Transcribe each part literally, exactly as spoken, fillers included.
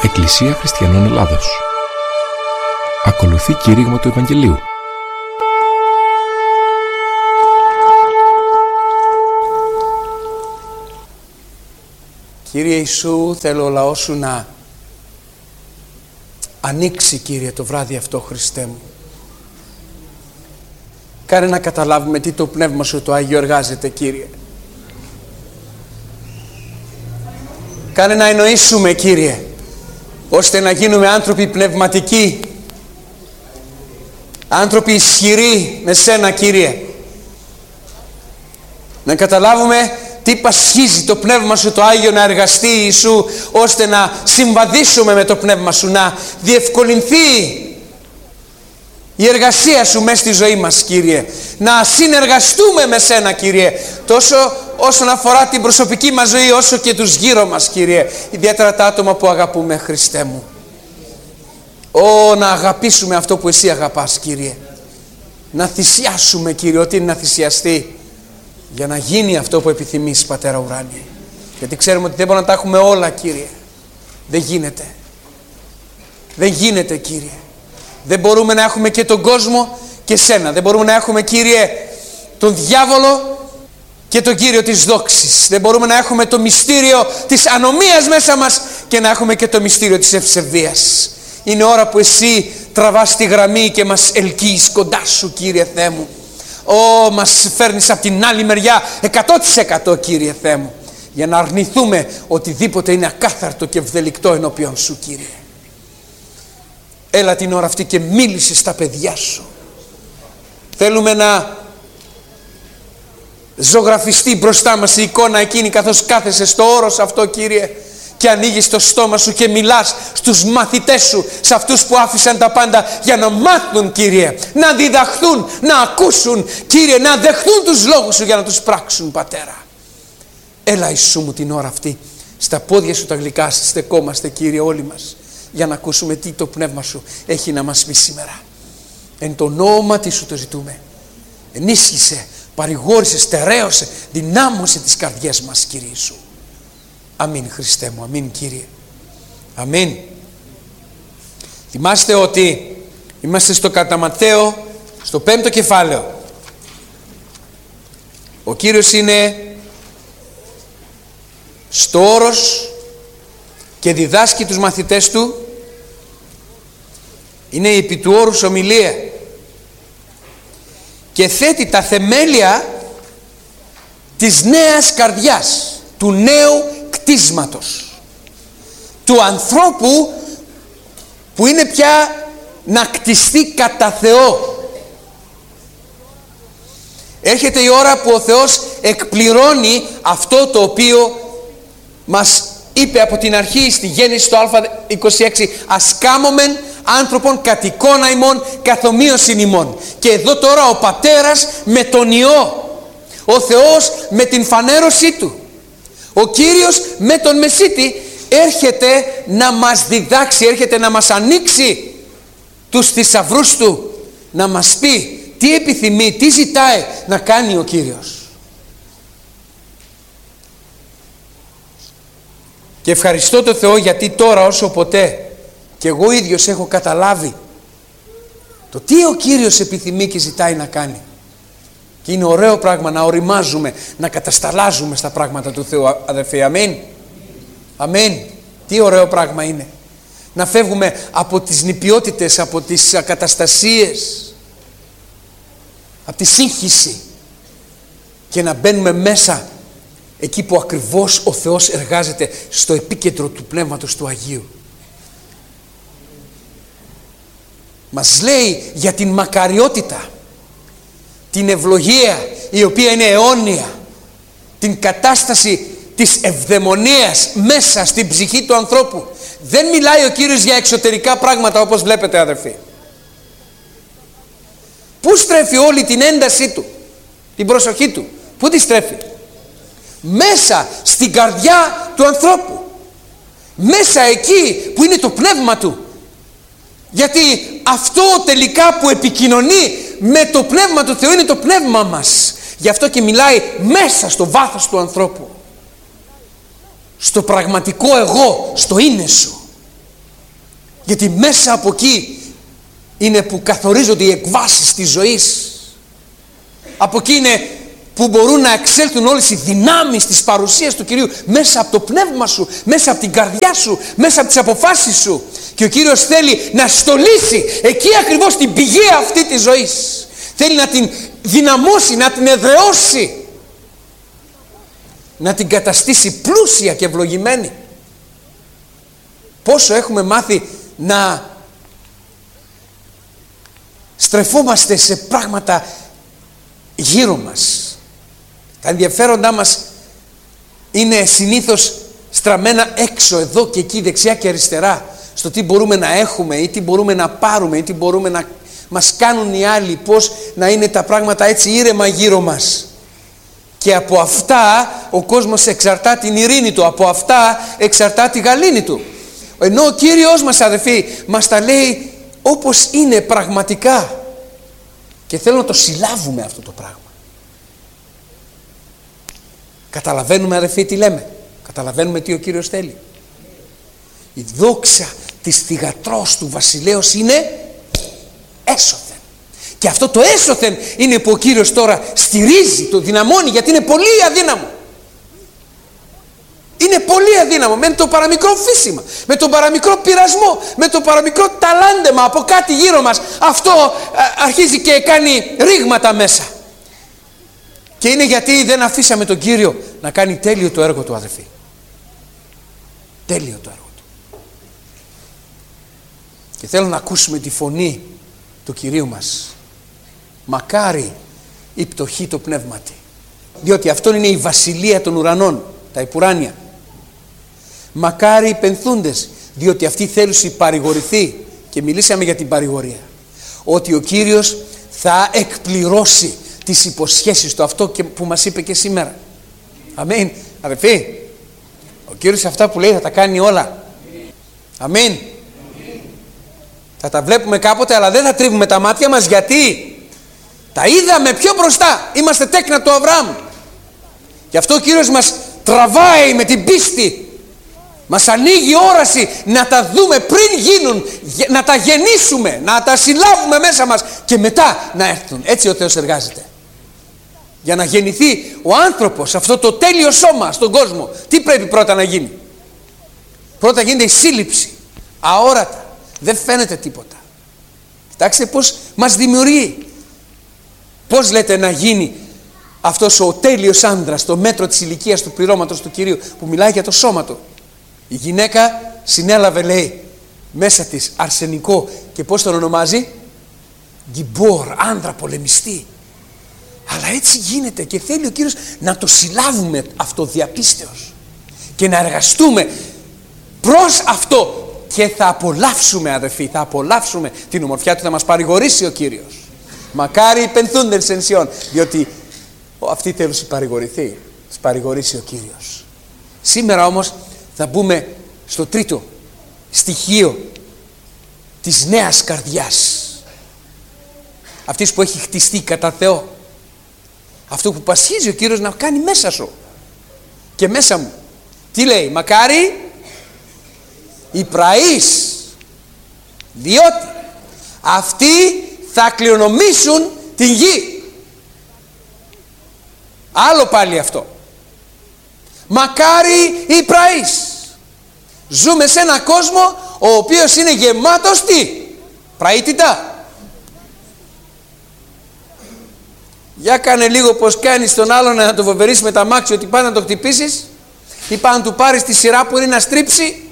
Εκκλησία Χριστιανών Ελλάδος. Ακολουθεί κήρυγμα του Ευαγγελίου. Κύριε Ιησού, θέλω ο λαός σου να ανοίξει, Κύριε, το βράδυ αυτό, Χριστέ μου. Κάνε να καταλάβουμε τι το Πνεύμα σου το Άγιο εργάζεται, Κύριε. Κάνε να εννοήσουμε, Κύριε, ώστε να γίνουμε άνθρωποι πνευματικοί, άνθρωποι ισχυροί με σένα, Κύριε. Να καταλάβουμε τι πασχίζει το Πνεύμα σου το Άγιο να εργαστεί, Ιησού, ώστε να συμβαδίσουμε με το Πνεύμα σου, να διευκολυνθεί η εργασία σου μέσα στη ζωή μας, Κύριε. Να συνεργαστούμε με σένα, Κύριε, τόσο όσον αφορά την προσωπική μας ζωή, όσο και τους γύρω μας, Κύριε. Ιδιαίτερα τα άτομα που αγαπούμε, Χριστέ μου. Ω, να αγαπήσουμε αυτό που εσύ αγαπάς, Κύριε. Να θυσιάσουμε, Κύριε, ό,τι είναι να θυσιαστεί, για να γίνει αυτό που επιθυμείς, Πατέρα Ουράνιε. Γιατί ξέρουμε ότι δεν μπορούμε να τα έχουμε όλα, Κύριε. Δεν γίνεται. Δεν γίνεται, Κύριε. Δεν μπορούμε να έχουμε και τον κόσμο και σένα. Δεν μπορούμε να έχουμε, Κύριε, τον διάβολο και τον Κύριο της δόξης. Δεν μπορούμε να έχουμε το μυστήριο της ανομίας μέσα μας και να έχουμε και το μυστήριο της ευσεβίας. Είναι ώρα που εσύ τραβάς τη γραμμή και μας ελκύεις κοντά σου, Κύριε Θεέ μου. Ω, μας φέρνεις από την άλλη μεριά εκατό τοις εκατό, Κύριε Θεέ μου, για να αρνηθούμε οτιδήποτε είναι ακάθαρτο και ευδελικτό ενώπιον σου, Κύριε. Έλα την ώρα αυτή και μίλησε στα παιδιά σου. Θέλουμε να ζωγραφιστεί μπροστά μας η εικόνα εκείνη καθώς κάθεσαι στο όρος αυτό, Κύριε, και ανοίγεις το στόμα σου και μιλάς στους μαθητές σου, σε αυτούς που άφησαν τα πάντα για να μάθουν, Κύριε, να διδαχθούν, να ακούσουν, Κύριε, να δεχθούν τους λόγους σου για να τους πράξουν, Πατέρα. Έλα, Ιησού μου, την ώρα αυτή στα πόδια σου τα γλυκά στεκόμαστε, Κύριε, όλοι μας, για να ακούσουμε τι το Πνεύμα σου έχει να μας πει σήμερα. Εν το ονόματι σου το ζητούμε. Ενίσχυσε, παρηγόρησε, στερέωσε, δυνάμωσε τις καρδιές μας, Κύριε Ιησού. Αμήν, Χριστέ μου, αμήν, Κύριε. Αμήν. Θυμάστε ότι είμαστε στο κατά Ματθαίο, στο πέμπτο κεφάλαιο. Ο Κύριος είναι στο όρος και διδάσκει τους μαθητές του. Είναι η επί του όρους ομιλία και θέτει τα θεμέλια της νέας καρδιάς, του νέου κτίσματος, του ανθρώπου που είναι πια να κτιστεί κατά Θεό. Έρχεται η ώρα που ο Θεός εκπληρώνει αυτό το οποίο μας είπε από την αρχή στη Γέννηση το Α είκοσι έξι, ας κάμωμεν άνθρωπον κατ' εικόνα ημών καθομοίωσιν ημών. Και εδώ τώρα ο Πατέρας με τον Υιό, ο Θεός με την φανέρωσή του, ο Κύριος με τον Μεσίτη έρχεται να μας διδάξει, έρχεται να μας ανοίξει τους θησαυρούς του, να μας πει τι επιθυμεί, τι ζητάει να κάνει ο Κύριος. Και ευχαριστώ τον Θεό, γιατί τώρα όσο ποτέ και εγώ ίδιος έχω καταλάβει το τι ο Κύριος επιθυμεί και ζητάει να κάνει. Και είναι ωραίο πράγμα να οριμάζουμε, να κατασταλάζουμε στα πράγματα του Θεού, αδερφοί. Αμήν. Αμήν. Τι ωραίο πράγμα είναι να φεύγουμε από τις νηπιότητες, από τις ακαταστασίες, από τη σύγχυση και να μπαίνουμε μέσα εκεί που ακριβώς ο Θεός εργάζεται, στο επίκεντρο του Πνεύματος του Αγίου. Μας λέει για την μακαριότητα, την ευλογία η οποία είναι αιώνια, την κατάσταση της ευδαιμονίας μέσα στην ψυχή του ανθρώπου. Δεν μιλάει ο Κύριος για εξωτερικά πράγματα, όπως βλέπετε, αδερφοί. Πού στρέφει όλη την έντασή του, την προσοχή του? Πού τη στρέφει? Μέσα στην καρδιά του ανθρώπου, μέσα εκεί που είναι το πνεύμα του. Γιατί αυτό τελικά που επικοινωνεί με το πνεύμα του Θεού είναι το πνεύμα μας. Γι' αυτό και μιλάει μέσα στο βάθος του ανθρώπου, στο πραγματικό εγώ, στο είναι σου. Γιατί μέσα από εκεί είναι που καθορίζονται οι εκβάσεις της ζωής. Από εκεί είναι που μπορούν να εξέλθουν όλες οι δυνάμεις της παρουσίας του Κυρίου μέσα από το πνεύμα σου, μέσα από την καρδιά σου, μέσα από τις αποφάσεις σου. Και ο Κύριος θέλει να στολίσει εκεί ακριβώς την πηγή αυτή της ζωής. Θέλει να την δυναμώσει, να την εδραιώσει, να την καταστήσει πλούσια και ευλογημένη. Πόσο έχουμε μάθει να στρεφόμαστε σε πράγματα γύρω μας. Τα ενδιαφέροντά μας είναι συνήθως στραμμένα έξω, εδώ και εκεί, δεξιά και αριστερά, στο τι μπορούμε να έχουμε ή τι μπορούμε να πάρουμε ή τι μπορούμε να μας κάνουν οι άλλοι, πώς να είναι τα πράγματα έτσι ήρεμα γύρω μας. Και από αυτά ο κόσμος εξαρτά την ειρήνη του, από αυτά εξαρτά τη γαλήνη του. Ενώ ο Κύριος μας, αδελφοί, μας τα λέει όπως είναι πραγματικά. Και θέλω να το συλλάβουμε αυτό το πράγμα. Καταλαβαίνουμε, αδελφοί, τι λέμε? Καταλαβαίνουμε τι ο Κύριος θέλει? Η δόξα της θυγατρός του βασιλέως είναι έσωθεν. Και αυτό το έσωθεν είναι που ο Κύριος τώρα στηρίζει, το δυναμώνει, γιατί είναι πολύ αδύναμο. Είναι πολύ αδύναμο με το παραμικρό φύσιμα, με τον παραμικρό πειρασμό, με το παραμικρό ταλάντεμα από κάτι γύρω μας. Αυτό αρχίζει και κάνει ρήγματα μέσα. Και είναι γιατί δεν αφήσαμε τον Κύριο να κάνει τέλειο το έργο του, αδελφοί. Τέλειο το έργο του. Και θέλω να ακούσουμε τη φωνή του Κυρίου μας. Μακάρι η πτωχή το πνεύματι, διότι αυτό είναι η βασιλεία των ουρανών, τα υπουράνια. Μακάρι οι πενθούντες, διότι αυτοί θέλουσι παρηγορηθεί. Και μιλήσαμε για την παρηγορία, ότι ο Κύριος θα εκπληρώσει τις υποσχέσεις του, αυτό και που μας είπε και σήμερα. Αμήν. Αδελφοί, ο Κύριος αυτά που λέει θα τα κάνει όλα. Αμήν. Θα τα βλέπουμε κάποτε, αλλά δεν θα τρίβουμε τα μάτια μας. Γιατί τα είδαμε πιο μπροστά. Είμαστε τέκνα του Αβραάμ. Γι' αυτό ο Κύριος μας τραβάει με την πίστη. Μας ανοίγει όραση να τα δούμε πριν γίνουν, να τα γεννήσουμε, να τα συλλάβουμε μέσα μας και μετά να έρθουν. Έτσι ο Θεός εργάζεται. Για να γεννηθεί ο άνθρωπος, αυτό το τέλειο σώμα στον κόσμο, τι πρέπει πρώτα να γίνει? Πρώτα γίνεται η σύλληψη, αόρατα, δεν φαίνεται τίποτα. Κοιτάξτε πώς μας δημιουργεί. Πώς λέτε να γίνει αυτός ο τέλειος άντρας, το μέτρο της ηλικίας του πληρώματος του Κυρίου, που μιλάει για το σώμα του? Η γυναίκα συνέλαβε, λέει, μέσα της αρσενικό, και πώς τον ονομάζει? Γκιμπόρ, άντρα πολεμιστή. Αλλά έτσι γίνεται και θέλει ο Κύριος να το συλλάβουμε αυτό διαπίστεως και να εργαστούμε προς αυτό, και θα απολαύσουμε, αδελφοί, θα απολαύσουμε την ομορφιά του. Θα μας παρηγορήσει ο Κύριος. Μακάρι οι πενθούντες εν Σιών, διότι αυτοί θέλουν να παρηγορηθεί. Τους παρηγορήσει ο Κύριος. Σήμερα όμως θα μπούμε στο τρίτο στοιχείο της νέας καρδιάς, αυτής που έχει χτιστεί κατά Θεό. Αυτό που πασχίζει ο Κύριος να κάνει μέσα σου και μέσα μου. Τι λέει? Μακάρι οι πραείς, διότι αυτοί θα κληρονομήσουν την γη. Άλλο πάλι αυτό. Μακάρι οι πραείς. Ζούμε σε ένα κόσμο ο οποίος είναι γεμάτος τι? Πραήτητα. Για κάνε λίγο πως κάνεις τον άλλον να το βοβερείς με τα μάξι, ότι πάει να το χτυπήσεις, ή πάει να του πάρεις τη σειρά που είναι να στρίψει.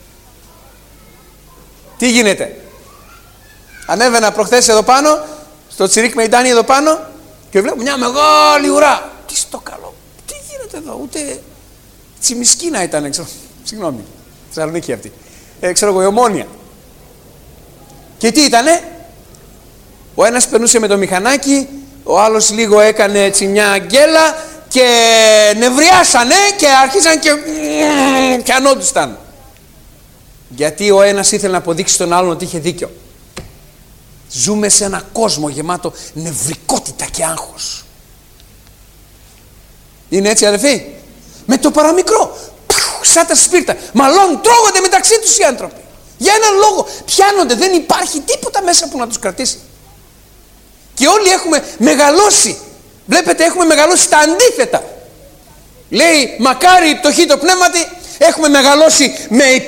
Τι γίνεται? Ανέβαινα προχθές εδώ πάνω, στο Τσιρίκ Μεϊντάνι εδώ πάνω, και βλέπω μια μεγάλη ουρά. Τι στο καλό, τι γίνεται εδώ? Ούτε Τσιμισκίνα ήταν, ξέρω, συγγνώμη, Θεσσαλονίκη αυτή, ε, ξέρω εγώ, η Ομόνια. Και τι ήτανε? Ο ένας περνούσε με το μηχανάκι, ο άλλος λίγο έκανε έτσι μια γκέλα και νευριάσανε και άρχισαν και πιανόντουσαν. Γιατί ο ένας ήθελε να αποδείξει στον άλλον ότι είχε δίκιο. Ζούμε σε ένα κόσμο γεμάτο νευρικότητα και άγχος. Είναι έτσι, αδελφοί? Με το παραμικρό, σαν τα σπίρτα, μάλλον τρώγονται μεταξύ τους οι άνθρωποι. Για έναν λόγο πιάνονται, δεν υπάρχει τίποτα μέσα που να τους κρατήσει. Και όλοι έχουμε μεγαλώσει. Βλέπετε, έχουμε μεγαλώσει τα αντίθετα. Λέει, μακάρι η πτωχή το πνεύματι, έχουμε μεγαλώσει με